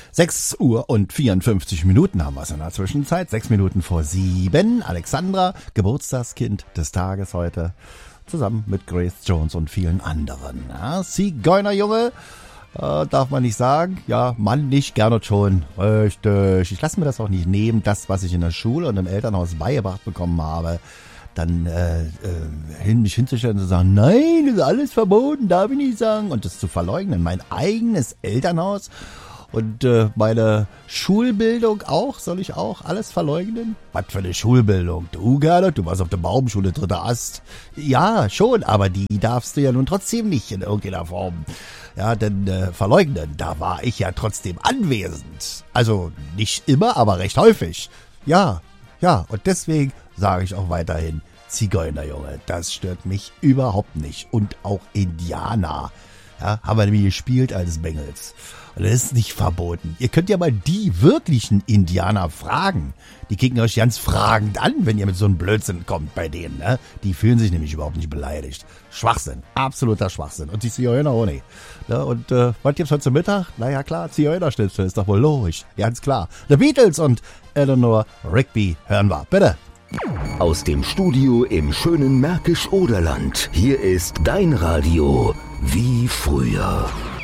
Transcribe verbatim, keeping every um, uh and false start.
sechs Uhr und vierundfünfzig Minuten haben wir es in der Zwischenzeit. Sechs Minuten vor sieben. Alexandra, Geburtstagskind des Tages heute, zusammen mit Grace Jones und vielen anderen. Ja, Zigeunerjunge, äh, darf man nicht sagen. Ja, Mann nicht, gerne schon. Richtig. Ich lasse mir das auch nicht nehmen, das, was ich in der Schule und im Elternhaus beigebracht bekommen habe, dann äh, äh, hin, mich hinzustellen und zu sagen, nein, das ist alles verboten, darf ich nicht sagen. Und das zu verleugnen. Mein eigenes Elternhaus und äh, meine Schulbildung auch, soll ich auch alles verleugnen? Was für eine Schulbildung? Du, Gerda, du warst auf der Baumschule, dritter Ast. Ja, schon, aber die darfst du ja nun trotzdem nicht in irgendeiner Form. Ja, denn äh, verleugnen, da war ich ja trotzdem anwesend. Also nicht immer, aber recht häufig. Ja, ja, und deswegen sage ich auch weiterhin, Zigeunerjunge, das stört mich überhaupt nicht. Und auch Indianer, ja, haben wir nämlich gespielt als Bengels. Und das ist nicht verboten. Ihr könnt ja mal die wirklichen Indianer fragen. Die kicken euch ganz fragend an, wenn ihr mit so einem Blödsinn kommt bei denen. Ne? Die fühlen sich nämlich überhaupt nicht beleidigt. Schwachsinn, absoluter Schwachsinn. Und die Zigeuner auch nicht. Ne? Und äh, was gibt's heute zum Mittag? Naja klar, Zigeunerschnitzel ist doch wohl logisch. Ganz klar. The Beatles und Eleanor Rigby hören wir. Bitte. Aus dem Studio im schönen Märkisch-Oderland. Hier ist dein Radio wie früher.